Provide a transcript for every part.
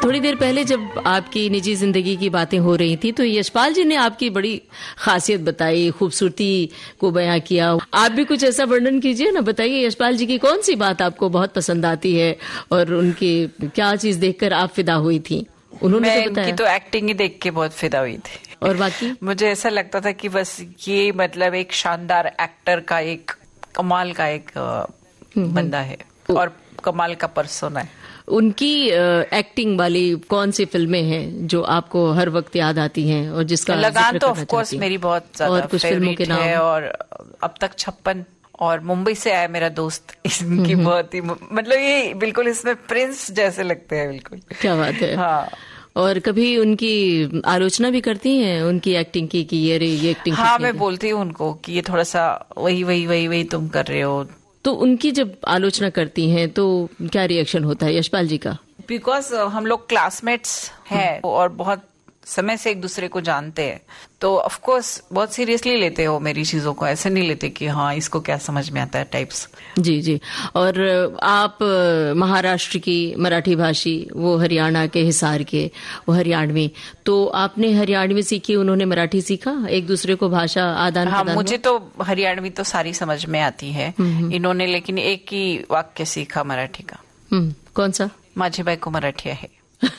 थोड़ी देर पहले जब आपकी निजी जिंदगी की बातें हो रही थी तो यशपाल जी ने आपकी बड़ी खासियत बताई, खूबसूरती को बयां किया। आप भी कुछ ऐसा वर्णन कीजिए ना, बताइए यशपाल जी की कौन सी बात आपको बहुत पसंद आती है और उनकी क्या चीज देखकर आप फिदा हुई थी? उन्होंने मैं तो बताया। इनकी तो एक्टिंग ही देख के बहुत फिदा हुई थी। और बाकी मुझे ऐसा लगता था कि बस ये मतलब एक शानदार एक्टर का, एक कमाल का एक बंदा है और कमाल का पर्सोना है। उनकी एक्टिंग वाली कौन सी फिल्में हैं जो आपको हर वक्त याद आती हैं और जिसका लगान तो ऑफ कोर्स मेरी बहुत ज्यादा कुछ फिल्मों के नाम है, और अब तक 56 और मुंबई से आया मेरा दोस्त, इनकी बहुत ही मतलब ये बिल्कुल इसमें प्रिंस जैसे लगते हैं बिल्कुल। क्या बात है। हाँ। और कभी उनकी आलोचना भी करती हैं उनकी एक्टिंग की कि ये एक्टिंग? हाँ, मैं बोलती हूँ उनको कि ये थोड़ा सा वही तुम कर रहे हो। तो उनकी जब आलोचना करती हैं तो क्या रिएक्शन होता है यशपाल जी का? बिकॉज हम लोग क्लासमेट्स हैं और बहुत समय से एक दूसरे को जानते हैं, तो ऑफ कोर्स बहुत सीरियसली लेते हो मेरी चीजों को, ऐसे नहीं लेते कि हाँ इसको क्या समझ में आता है टाइप्स। जी जी। और आप महाराष्ट्र की मराठी भाषी, वो हरियाणा के हिसार के, वो हरियाणवी, तो आपने हरियाणवी सीखी, उन्होंने मराठी सीखा, एक दूसरे को भाषा आदान हाँ, प्रदान? मुझे तो हरियाणवी तो सारी समझ में आती है, इन्होंने लेकिन एक ही वाक्य सीखा मराठी का। कौन सा? माझी बायको मराठी आहे।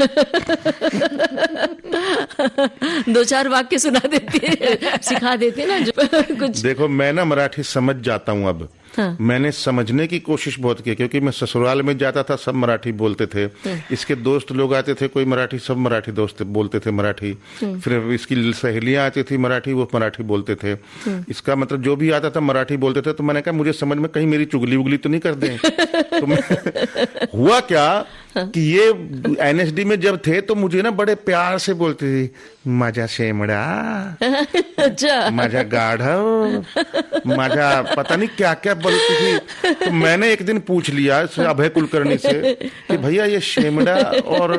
2-4 वाक्य सुना देते हैं, सिखा देते हैं ना जो कुछ। देखो मैं ना मराठी समझ जाता हूँ अब। हाँ। मैंने समझने की कोशिश बहुत की, क्योंकि मैं ससुराल में जाता था, सब मराठी बोलते थे। इसके दोस्त लोग आते थे कोई मराठी, सब मराठी दोस्त बोलते थे मराठी। फिर इसकी सहेलियां आती थी मराठी, वो मराठी बोलते थे। इसका मतलब जो भी आता था मराठी बोलते थे। तो मैंने कहा मुझे समझ में कहीं मेरी चुगली उगली तो नहीं कर दें। तो हुआ क्या कि ये NSD में जब थे तो मुझे ना बड़े प्यार से बोलते थे, माझा शेमड़ा, अच्छा, माझा गाढ़व, माझा पता नहीं क्या क्या बोलती थी। तो मैंने एक दिन पूछ लिया अभय कुलकर्णी से कि भैया ये शेमड़ा और